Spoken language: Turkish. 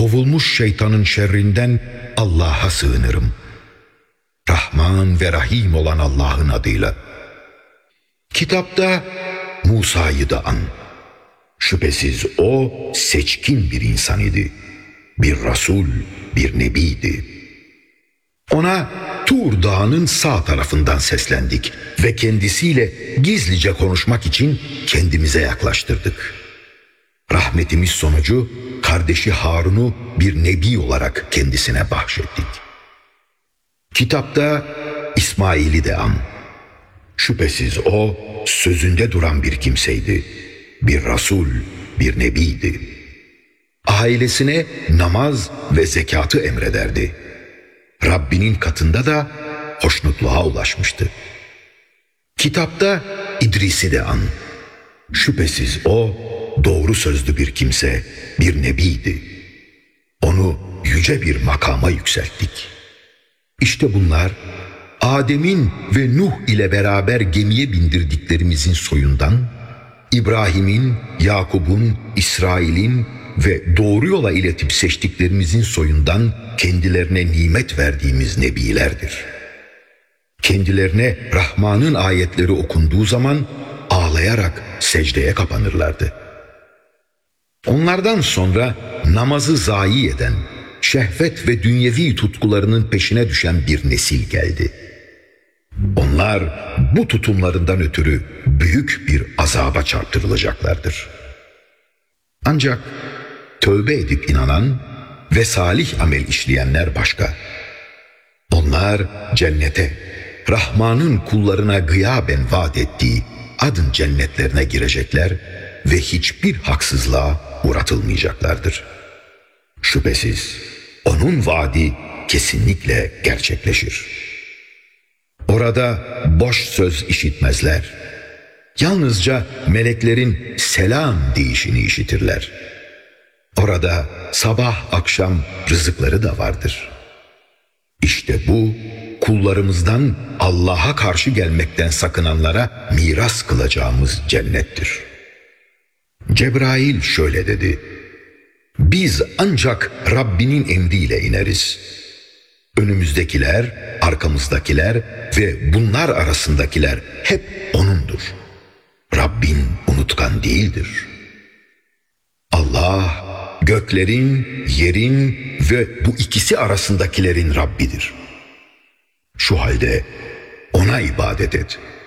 kovulmuş şeytanın şerrinden Allah'a sığınırım. Rahman ve Rahim olan Allah'ın adıyla. Kitapta Musa'yı da an. Şüphesiz o seçkin bir insan idi. Bir Resul, bir Nebiydi. Ona Tur Dağı'nın sağ tarafından seslendik ve kendisiyle gizlice konuşmak için kendimize yaklaştırdık. Rahmetimiz sonucu kardeşi Harun'u bir nebi olarak kendisine bahşettik. Kitapta İsmail'i de an. Şüphesiz o sözünde duran bir kimseydi. Bir Resul, bir Nebiydi. Ailesine namaz ve zekatı emrederdi. Rabbinin katında da hoşnutluğa ulaşmıştı. Kitapta İdris'i de an. Şüphesiz o doğru sözlü bir kimse, bir nebiydi. Onu yüce bir makama yükselttik. İşte bunlar Adem'in ve Nuh ile beraber gemiye bindirdiklerimizin soyundan, İbrahim'in, Yakub'un, İsrail'in ve doğru yola iletip seçtiklerimizin soyundan kendilerine nimet verdiğimiz nebilerdir. Kendilerine Rahman'ın ayetleri okunduğu zaman ağlayarak secdeye kapanırlardı. Onlardan sonra namazı zayi eden, şehvet ve dünyevi tutkularının peşine düşen bir nesil geldi. Onlar bu tutumlarından ötürü büyük bir azaba çarptırılacaklardır. Ancak tövbe edip inanan ve salih amel işleyenler başka. Onlar cennete, Rahman'ın kullarına gıyaben vaat ettiği adın cennetlerine girecekler ve hiçbir haksızlığa uğratılmayacaklardır. Şüphesiz onun vaadi kesinlikle gerçekleşir. Orada boş söz işitmezler. Yalnızca meleklerin selam deyişini işitirler. Orada sabah akşam rızıkları da vardır. İşte bu kullarımızdan Allah'a karşı gelmekten sakınanlara miras kılacağımız cennettir. Cebrail şöyle dedi: biz ancak Rabbinin emriyle ineriz. Önümüzdekiler, arkamızdakiler ve bunlar arasındakiler hep O'nundur. Rabbin unutkan değildir. Allah, göklerin, yerin ve bu ikisi arasındakilerin Rabbidir. Şu halde O'na ibadet et.